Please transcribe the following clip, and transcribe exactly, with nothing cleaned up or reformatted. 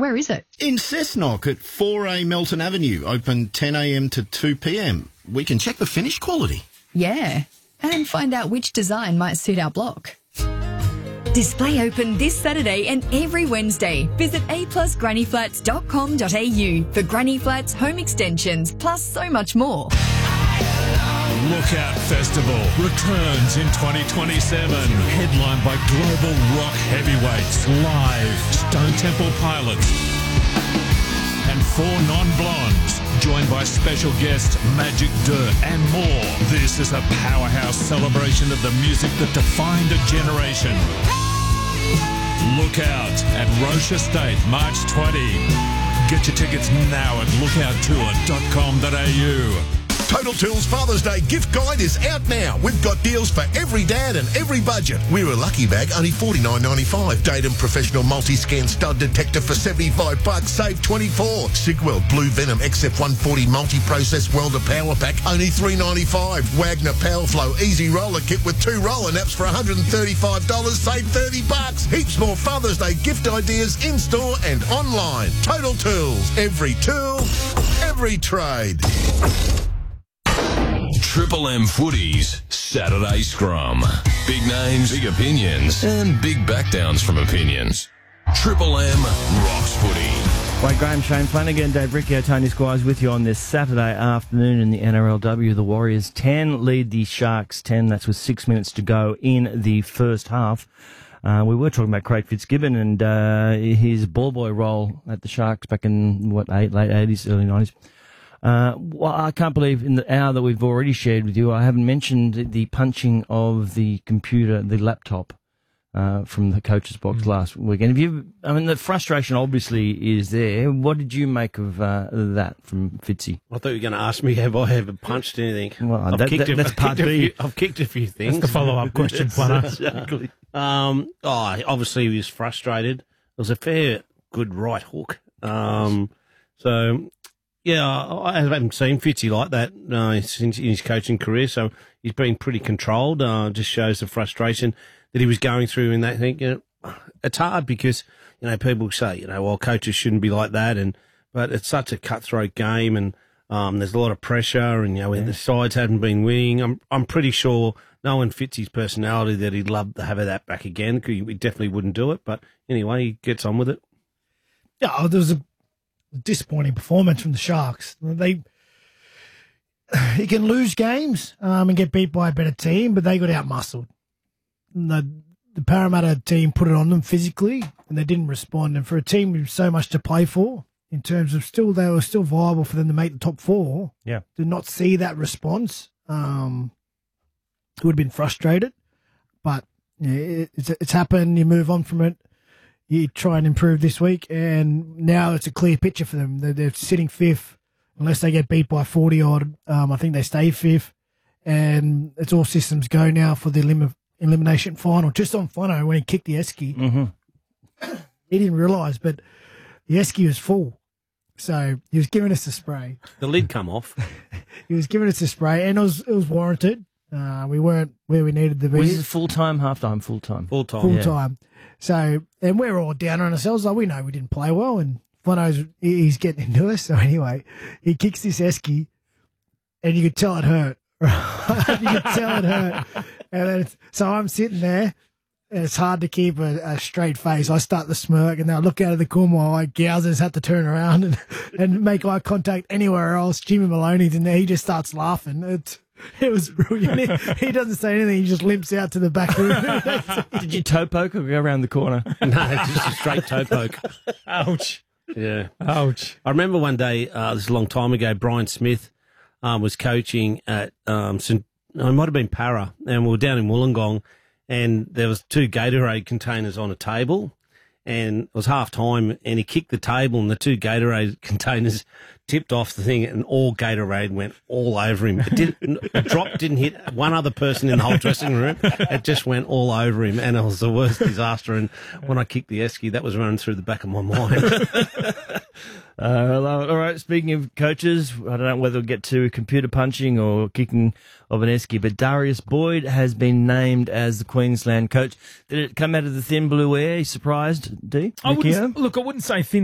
Where is it? In Cessnock at four A Melton Avenue, open ten A M to two P M. We can check the finish quality. Yeah, and find out which design might suit our block. Display open this Saturday and every Wednesday. Visit a plus granny flats dot com dot a u for granny flats, home extensions, plus so much more. Lookout Festival returns in twenty twenty-seven. Headlined by global rock heavyweights, Live, Stone Temple Pilots, and Four Non-Blondes, joined by special guests Magic Dirt and more. This is a powerhouse celebration of the music that defined a generation. Look out at Roche Estate, March twentieth. Get your tickets now at lookout tour dot com dot a u. Total Tools Father's Day gift guide is out now. We've got deals for every dad and every budget. We're a lucky bag, only forty-nine ninety-five. Datum Professional Multi-Scan Stud Detector for seventy-five bucks, save twenty-four. Sigwell Blue Venom X F one forty Multi-Process Welder Power Pack, only three ninety-five. Wagner Powerflow Easy Roller Kit with two roller naps for one hundred thirty-five dollars, save thirty bucks. Heaps more Father's Day gift ideas in-store and online. Total Tools. Every tool, every trade. Triple M Footies Saturday Scrum. Big names, big opinions, and big backdowns from opinions. Triple M rocks footy. Wade Graham, Shane Flanagan, Dave Riccio, Tony Squires with you on this Saturday afternoon in the N R L W. The Warriors ten lead the Sharks ten. That's with six minutes to go in the first half. Uh, we were talking about Craig Fitzgibbon and uh, his ball boy role at the Sharks back in, what, eight, late eighties, early nineties. Uh, well, I can't believe in the hour that we've already shared with you, I haven't mentioned the punching of the computer, the laptop, uh, from the coach's box mm-hmm. last weekend. Have you, I mean, the frustration obviously is there. What did you make of uh, that from Fitzy? I thought you were going to ask me have I ever punched anything. Well, I've, that, kicked that, a, that's I've, part kicked a B. few, I've kicked a few things. That's the follow-up question, Plano. Exactly. Um, oh, obviously he was frustrated. It was a fair, good right hook. Um, so... Yeah, I haven't seen Fitzy like that uh, since in his coaching career, so he's been pretty controlled. Uh, just shows the frustration that he was going through in that thing. You know, it's hard because, you know, people say, you know, well, coaches shouldn't be like that, and but it's such a cutthroat game, and um, there's a lot of pressure, and, you know, yeah. the sides haven't been winning. I'm I'm pretty sure, knowing Fitzy's personality, that he'd love to have that back again. He definitely wouldn't do it, but anyway, he gets on with it. Yeah, there was a disappointing performance from the Sharks. They, you can lose games um, and get beat by a better team, but they got out-muscled. The, the Parramatta team put it on them physically, and they didn't respond. And for a team with so much to play for, in terms of still, they were still viable for them to make the top four. Yeah, to not see that response, um, would have been frustrated. But yeah, it, it's it's happened. You move on from it. You try and improve this week, and now it's a clear picture for them. They're, they're sitting fifth, unless they get beat by forty odd. Um, I think they stay fifth, and it's all systems go now for the elim- elimination final. Just on Fono, when he kicked the esky, mm-hmm. he didn't realise, but the esky was full, so he was giving us a spray. The lid come off. He was giving us a spray, and it was it was warranted. Uh, we weren't where we needed to be. Was it full time, half time, full time? Full time. Full yeah. time. So, and we're all down on ourselves. Like, we know we didn't play well, and Fono's, he's getting into us. So anyway, he kicks this esky, and you could tell it hurt. Right? You could tell it hurt. And then it's, so I'm sitting there, and it's hard to keep a, a straight face. I start to smirk, and then I look out of the corner. My Gowsers had to turn around and, and make eye contact anywhere else. Jimmy Maloney's in there. He just starts laughing. It's, It was brilliant. He, he doesn't say anything. He just limps out to the back room. Did you toe poke or go around the corner? No, just a straight toe poke. Ouch. Yeah. Ouch. I remember one day, uh, this is a long time ago, Brian Smith um, was coaching at um, St. It might have been Para, and we were down in Wollongong, and there was two Gatorade containers on a table, and it was half time, and he kicked the table, and the two Gatorade containers tipped off the thing, and all Gatorade went all over him. It didn't, a drop didn't hit one other person in the whole dressing room. It just went all over him, and it was the worst disaster. And when I kicked the esky, that was running through the back of my mind. Uh, all right, speaking of coaches, I don't know whether we'll get to computer punching or kicking of an esky, but Darius Boyd has been named as the Queensland coach. Did it come out of the thin blue air? Are you surprised, D? I wouldn't, look, I wouldn't say thin